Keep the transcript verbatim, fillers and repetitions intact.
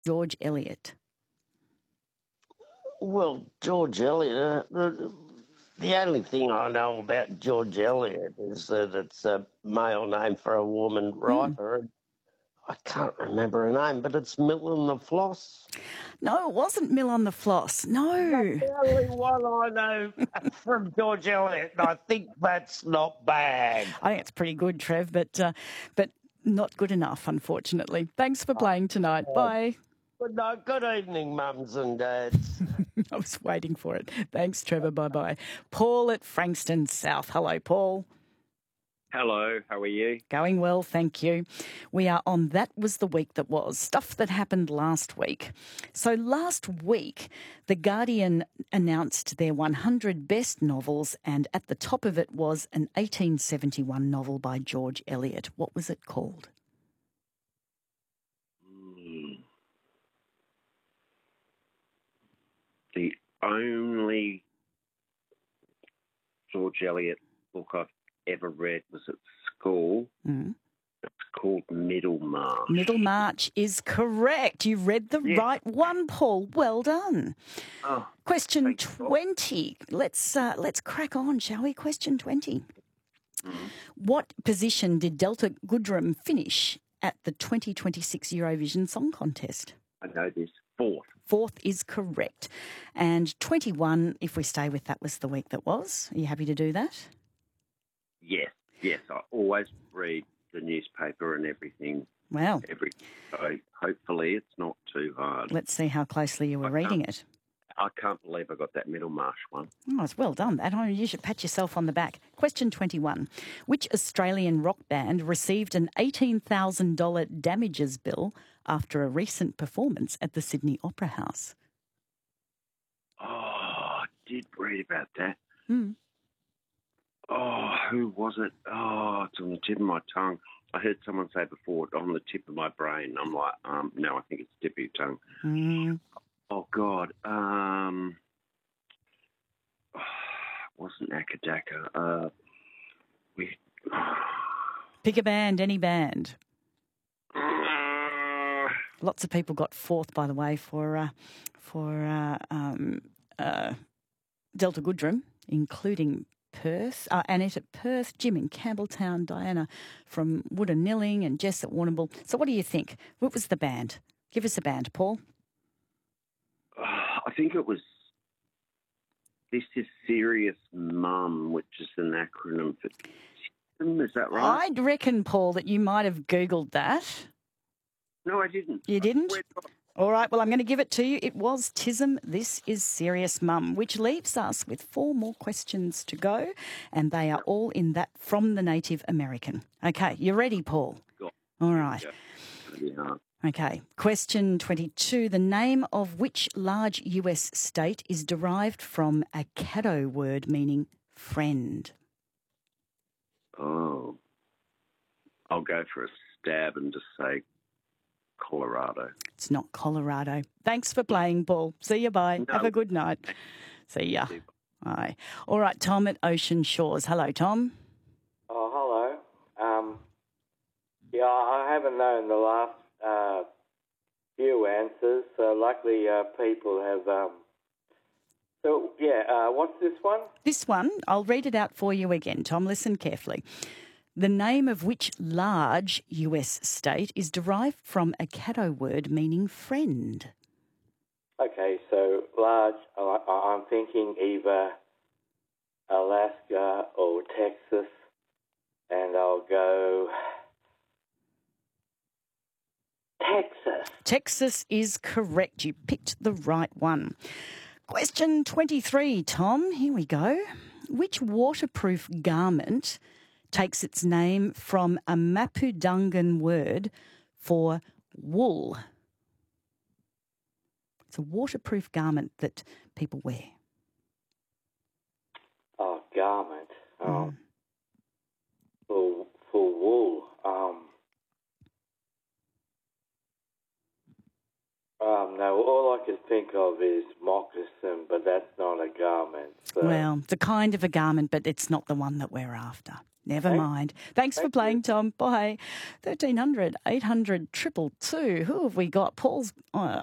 George Eliot. Well, George Eliot, uh, the, the only thing I know about George Eliot is that it's a male name for a woman writer. I can't remember her name, but it's Mill and the Floss. No, it wasn't Mill on the Floss. No. That's the only one I know from George Eliot, and I think that's not bad. I think it's pretty good, Trev, but uh, but not good enough, unfortunately. Thanks for playing tonight. Oh, Bye. Good night, good evening, mums and dads. I was waiting for it. Thanks, Trevor. Bye-bye. Paul at Frankston South. Hello, Paul. Hello, how are you? Going well, thank you. We are on That Was the Week That Was, stuff that happened last week. So last week, The Guardian announced their one hundred best novels, and at the top of it was an eighteen seventy-one novel by George Eliot. What was it called? Mm. The only George Eliot book I've ever read was at school. Mm. It's called Middlemarch. Middlemarch is correct. You read the Yeah. right one, Paul. Well done. Oh, Question twenty. Let's uh, let's crack on, shall we? Question twenty. mm. What position did Delta Goodrem finish at the twenty twenty-six Eurovision Song Contest? I know this. Fourth. Fourth is correct. And twenty-one, if we stay with That Was the Week That Was. Are you happy to do that? Yes, yes. I always read the newspaper and everything. Well, Every, so hopefully it's not too hard. let's see how closely you were I reading can't- it. I can't believe I got that Middlemarch one. Oh, it's well done. At home, you should pat yourself on the back. Question twenty-one. Which Australian rock band received an eighteen thousand dollars damages bill after a recent performance at the Sydney Opera House? Oh, I did read about that. Hmm. Oh, who was it? Oh, it's on the tip of my tongue. I heard someone say before, on the tip of my brain. I'm like, um, no, I think it's the tip of your tongue. Mm. Oh, God. Um, oh, wasn't Akadaka. Uh, we... Pick a band, any band. Lots of people got fourth, by the way, for uh, for uh, um, uh, Delta Goodrem, including Perth, uh, Annette at Perth, Jim in Campbelltown, Diana from Woodanilling, and Jess at Warrnambool. So what do you think? What was the band? Give us a band, Paul. I think it was This Is Serious Mum, which is an acronym for TISM, is that right? I'd reckon, Paul, that you might have Googled that. No, I didn't. You didn't? I All right, well, I'm going to give it to you. It was TISM, This Is Serious Mum, which leaves us with four more questions to go, and they are all in that from the Native American. Okay, you ready, Paul? All right. Yeah. Okay, question twenty-two. The name of which large U S state is derived from a Caddo word meaning friend? Oh. I'll go for a stab and just say Colorado. It's not Colorado. Thanks for playing, Paul. See you, bye. No. Have a good night. See ya. Bye. All right, Tom at Ocean Shores. Hello, Tom. Oh, hello. Um, yeah, I haven't known the last uh, few answers, so luckily uh, people have... Um... So, yeah, uh, what's this one? This one, I'll read it out for you again, Tom. Listen carefully. The name of which large U S state is derived from a Caddo word meaning friend? Okay, so large, I, I'm thinking either Alaska or Texas, and I'll go Texas. Texas is correct. You picked the right one. Question twenty-three, Tom. Here we go. Which waterproof garment takes its name from a Mapudungun word for wool? It's a waterproof garment that people wear. Oh, garment. Um, Mm. for, for wool. Um, um, no, all I can think of is moccasin, but that's not a garment. So. Well, it's a kind of a garment, but it's not the one that we're after. Never Thanks. mind. Thanks Thank for playing, Tom. Bye. thirteen hundred, eight hundred, two two two. Who have we got? Paul's uh,